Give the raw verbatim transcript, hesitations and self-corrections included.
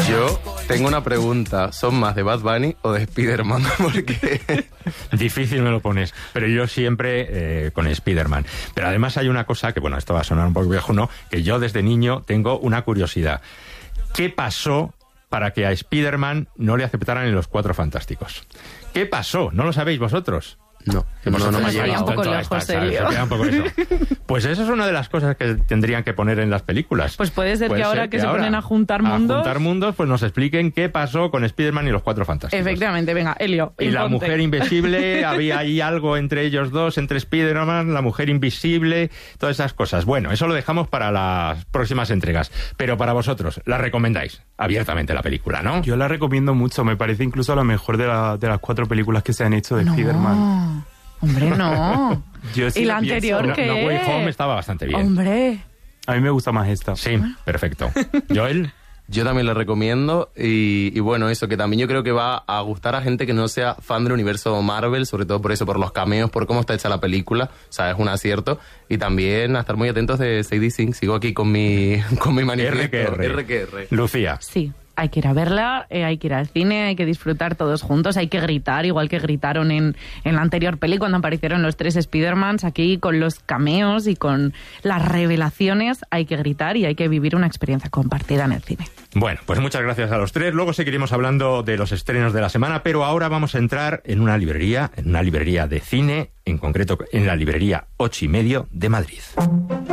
Yo tengo una pregunta. ¿Son más de Bad Bunny o de Spider-Man? Porque... Difícil me lo pones, pero yo siempre eh, con Spider-Man. Pero además hay una cosa que, bueno, esto va a sonar un poco viejo, ¿no? Que yo desde niño tengo una curiosidad. ¿Qué pasó para que a Spider-Man no le aceptaran en los Cuatro Fantásticos? ¿Qué pasó? ¿No lo sabéis vosotros? No, no, no, no me ha llegado. Un poco lejos, Elio. Un poco eso. Pues eso es una de las cosas que tendrían que poner en las películas. Pues puede ser puede que ahora ser que, que se ahora, ponen a juntar mundos... A juntar mundos, pues nos expliquen qué pasó con Spider-Man y los Cuatro Fantásticos. Efectivamente, venga, Elio. Y la mujer invisible, había ahí algo entre ellos dos, entre Spider-Man, la mujer invisible, todas esas cosas. Bueno, eso lo dejamos para las próximas entregas. Pero para vosotros, ¿la recomendáis abiertamente la película, no? Yo la recomiendo mucho, me parece incluso la mejor de, la, de las cuatro películas que se han hecho de no. Spider-Man. Hombre, no. Yo sí ¿Y la pienso. anterior No, qué? No Way Home estaba bastante bien. Hombre. A mí me gusta más esta. Sí, perfecto. ¿Joel? Yo también la recomiendo y, y bueno, eso, que también yo creo que va a gustar a gente que no sea fan del universo Marvel, sobre todo por eso, por los cameos, por cómo está hecha la película, o sea, es un acierto, y también a estar muy atentos de Sadie Sink. Sigo aquí con mi, con mi manifiesto. R que R. R que R. Lucía. Sí. Hay que ir a verla, eh, hay que ir al cine, hay que disfrutar todos juntos, hay que gritar, igual que gritaron en, en la anterior peli cuando aparecieron los tres Spider-Mans. Aquí con los cameos y con las revelaciones hay que gritar y hay que vivir una experiencia compartida en el cine. Bueno, pues muchas gracias a los tres. Luego seguiremos hablando de los estrenos de la semana, pero ahora vamos a entrar en una librería, en una librería de cine, en concreto en la librería Ocho y Medio de Madrid.